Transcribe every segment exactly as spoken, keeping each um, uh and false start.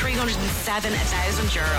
three hundred seven thousand euro.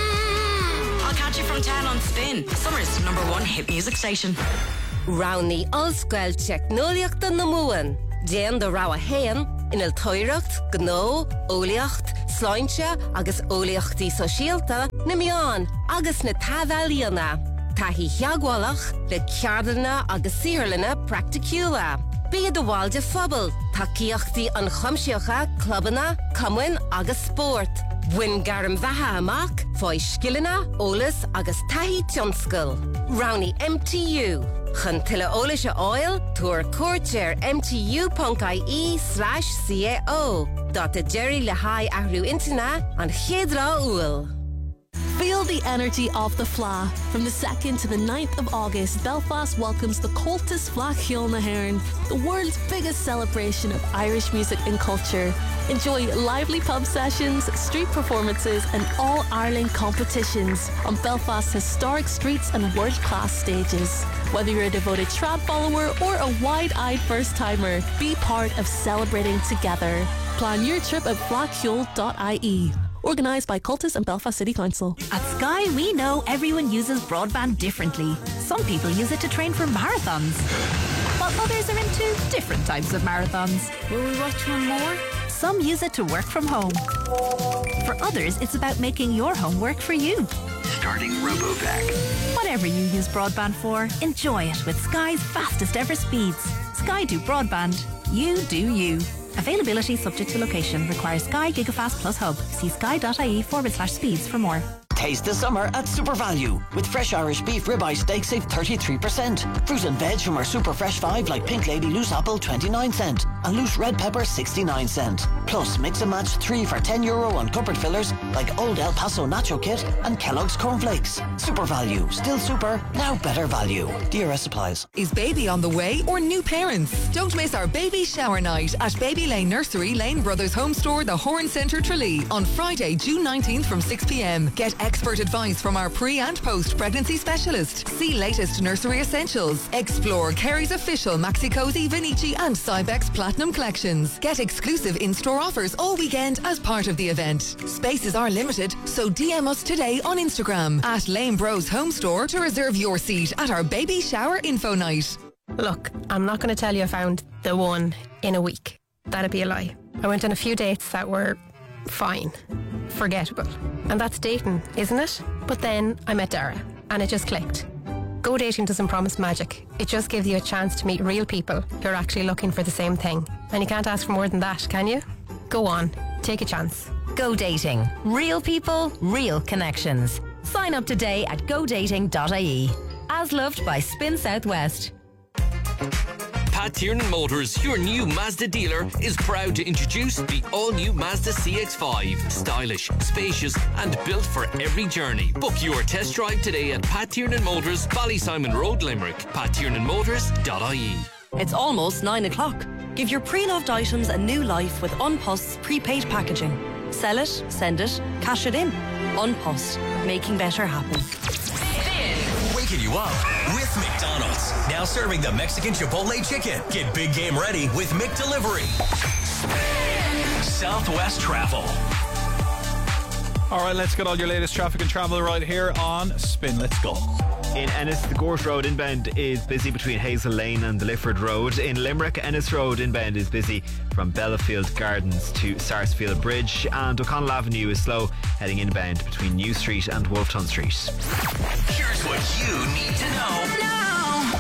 Mm. I'll catch you from ten on Spin, Summer's number one hit music station. Rowney Allsquel Technoliacht na Muan. Déan do Rawa Hain in il Toiracht, Gno, Oliacht, Slaintje, agus Oliachti Sosialta, na Mian, agus na Tavaliana. Tahi Hiagwalach, le Ciardana agus Sirlana Practicula. Be the Walde Fubble, Takiachti an Chumshiocha, Clubana, Cumwin agus Sport. Win Garam Vaha Amak, Foi Skillina, Olis agus Tahi Tionskul. Rowney M T U. Chantilla Olisha Oil, Tour Courtier mtu.ie slash cao. Dr. Jerry Lahai Ahru Intina and Chedra Uil. Feel the energy of the Fleadh. From the second to the ninth of August, Belfast welcomes the Cultus Fleadh Cheoil na hÉireann, the world's biggest celebration of Irish music and culture. Enjoy lively pub sessions, street performances and all-Ireland competitions on Belfast's historic streets and world-class stages. Whether you're a devoted trad follower or a wide-eyed first-timer, be part of celebrating together. Plan your trip at fleadh cheoil dot I E. Organised by Cultus and Belfast City Council. At Sky, we know everyone uses broadband differently. Some people use it to train for marathons, while others are into different types of marathons. Will we watch one more? Some use it to work from home. For others, it's about making your home work for you. Starting RoboVac. Whatever you use broadband for, enjoy it with Sky's fastest ever speeds. Sky do broadband. You do you. Availability subject to location. Requires Sky Gigafast Plus Hub. See sky.ie forward slash speeds for more. Taste the summer at Super Value. With fresh Irish beef ribeye steak, save thirty-three percent. Fruit and veg from our Super Fresh five like Pink Lady Loose Apple, twenty-nine cent. And Loose Red Pepper, sixty-nine cent. Plus, mix and match three for ten euro on cupboard fillers like Old El Paso Nacho Kit and Kellogg's Cornflakes. Super Value. Still super, now better value. D R S supplies. Is baby on the way or new parents? Don't miss our baby shower night at Baby Lane Nursery, Lane Brothers Home Store, the Horn Centre, Tralee on Friday, June nineteenth from six p m. Get expert advice from our pre and post pregnancy specialist. See latest nursery essentials. Explore Kerry's official Maxi Cozy, Vinici and Cybex Platinum collections. Get exclusive in-store offers all weekend as part of the event. Spaces are limited, so D M us today on Instagram at Lane Bros Home Store to reserve your seat at our baby shower info night. Look, I'm not going to tell you I found the one in a week. That'd be a lie. I went on a few dates that were fine, forgettable. And that's dating, isn't it? But then I met Dara and it just clicked. Go dating doesn't promise magic. It just gives you a chance to meet real people who are actually looking for the same thing. And you can't ask for more than that, can you? Go on, take a chance. Go dating. Real people, real connections. Sign up today at go dating dot I E. As loved by Spin Southwest. Pat Tiernan Motors, your new Mazda dealer, is proud to introduce the all-new Mazda C X five. Stylish, spacious and built for every journey. Book your test drive today at Pat Tiernan Motors, Ballysimon Road, Limerick. pat tiernan motors dot I E. It's almost nine o'clock. Give your pre-loved items a new life with Unpost's prepaid packaging. Sell it, send it, cash it in. Unpost, making better happen. Waking you up with McDonald's. Now serving the Mexican Chipotle chicken. Get big game ready with McDelivery. Southwest Travel. All right, let's get all your latest traffic and travel right here on Spin. Let's go. In Ennis, the Gorse Road inbound is busy between Hazel Lane and the Lifford Road. In Limerick, Ennis Road inbound is busy from Bellafield Gardens to Sarsfield Bridge, and O'Connell Avenue is slow heading inbound between New Street and Wolfton Street. Here's what you need to know now.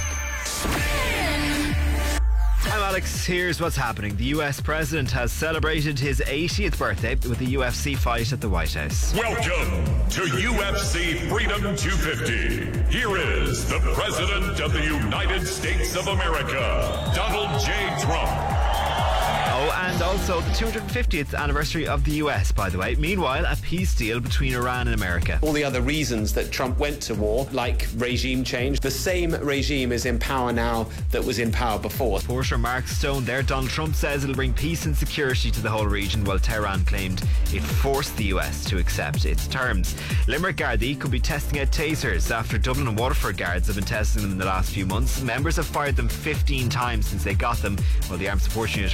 I'm Alex. Here's what's happening. The U S President has celebrated his eightieth birthday with a U F C fight at the White House. Welcome to U F C Freedom two fifty. Here is the President of the United States of America, Donald J. Trump. Oh, and also the two hundred fiftieth anniversary of the U S, by the way. Meanwhile, a peace deal between Iran and America. All the other reasons that Trump went to war, like regime change, the same regime is in power now that was in power before. Reporter Mark Stone there. Donald Trump says it'll bring peace and security to the whole region, while Tehran claimed it forced the U S to accept its terms. Limerick Gardaí could be testing out tasers after Dublin and Waterford guards have been testing them in the last few months. Members have fired them fifteen times since they got them, while the Armed Support Unit across the country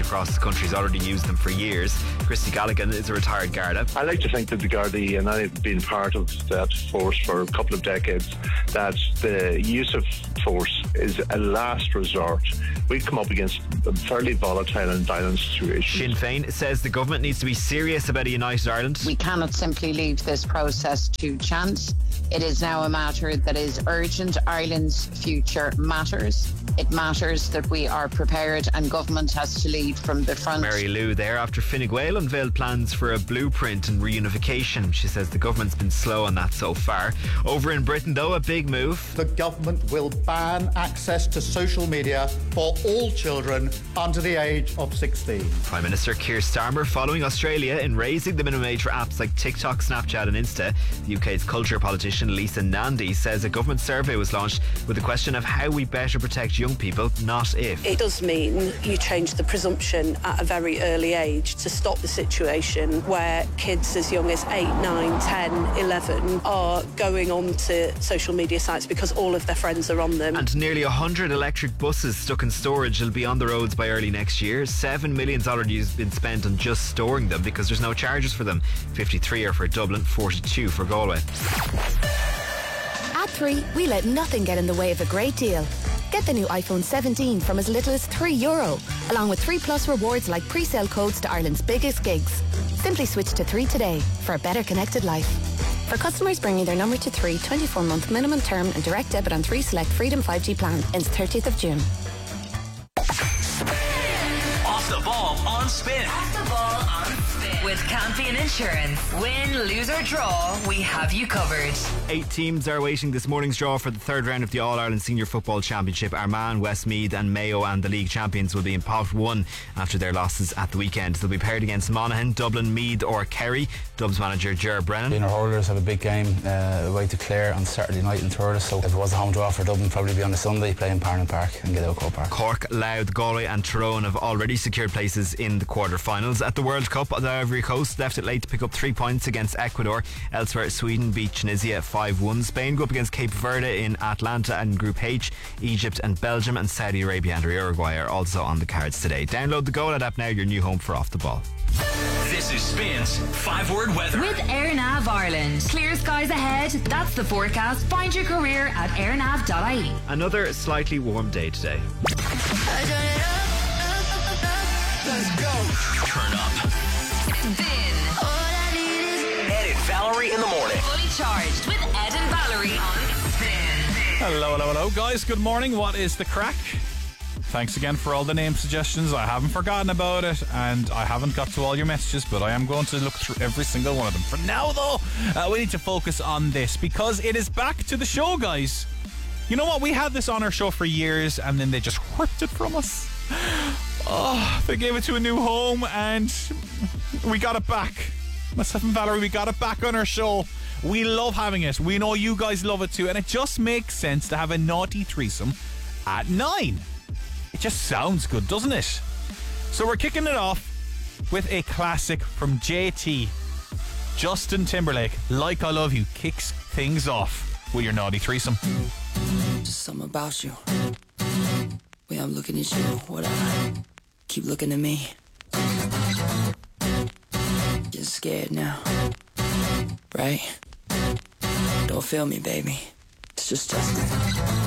countries already use them for years. Christy Galligan is a retired Garda. I like to think that the Gardaí, and I've been part of that force for a couple of decades, that the use of force is a last resort. We come up against a fairly volatile and violent situation. Sinn Féin says the government needs to be serious about a united Ireland. We cannot simply leave this process to chance. It is now a matter that is urgent. Ireland's future matters. It matters that we are prepared, and government has to lead from the front. Mary Lou there after Fine Gael unveiled plans for a blueprint and reunification. She says the government's been slow on that so far. Over in Britain, though, a big move. The government will ban access to social media for all children under the age of sixteen. Prime Minister Keir Starmer following Australia in raising the minimum age for apps like TikTok, Snapchat and Insta. The U K's culture politician Lisa Nandy says a government survey was launched with the question of how we better protect young people, not if. It does mean you change the presumption at a very early age to stop the situation where kids as young as eight, nine, ten, eleven are going on to social media sites because all of their friends are on them. And nearly one hundred electric buses stuck in storage will be on the roads by early next year. seven million dollars has been spent on just storing them because there's no charges for them. fifty-three are for Dublin, forty-two for Galway. At three, we let nothing get in the way of a great deal. Get the new iPhone seventeen from as little as three euro, along with three plus rewards like pre-sale codes to Ireland's biggest gigs. Simply switch to three today for a better connected life. For customers bringing their number to three, twenty-four month minimum term and direct debit on three select Freedom five G plan ends thirtieth of June. Off the ball on Spin. Off the ball on Spin. With Campion Insurance. Win, lose or draw, we have you covered. Eight teams are awaiting this morning's draw for the third round of the All-Ireland Senior Football Championship. Armagh, Westmeath and Mayo and the league champions will be in pot one after their losses at the weekend. They'll be paired against Monaghan, Dublin, Meath or Kerry. Dubs manager Ger Brennan. Being our hurlers have a big game uh, away to Clare on Saturday night in Thurles, so if it was a home draw for Dublin, probably be on a Sunday playing Parnell Park and Gallowco Park. Cork, Louth, Galway and Tyrone have already secured places in the quarter-finals. At the World Cup, the Ivory Coast left it late to pick up three points against Ecuador. Elsewhere, Sweden beat Tunisia five one. Spain go up against Cape Verde in Atlanta and Group H. Egypt and Belgium and Saudi Arabia and Uruguay are also on the cards today. Download the Go Lad app now, your new home for Off the Ball. This is Spin's five-word weather. With AirNav Ireland. Clear skies ahead. That's the forecast. Find your career at airnav dot I E. Another slightly warm day today. Let's go. Turn up. Spin. Ed and Valerie in the morning. Fully charged with Ed and Valerie on Spin. Hello, hello, hello, guys. Good morning. What is the crack? Thanks again for all the name suggestions. I haven't forgotten about it, and I haven't got to all your messages, but I am going to look through every single one of them. For now, though, uh, we need to focus on this because it is back to the show, guys. You know what? We had this on our show for years, and then they just ripped it from us. Oh, they gave it to a new home, and we got it back. Myself and Valerie, we got it back on our show. We love having it. We know you guys love it too, and it just makes sense to have a naughty threesome at nine. It just sounds good, doesn't it? So we're kicking it off with a classic from J T. Justin Timberlake, Like I Love You, kicks things off with your naughty threesome. Just something about you. Way I'm looking at you, whatever. Keep looking at me. You're scared now, right? Don't feel me, baby. It's just Justin.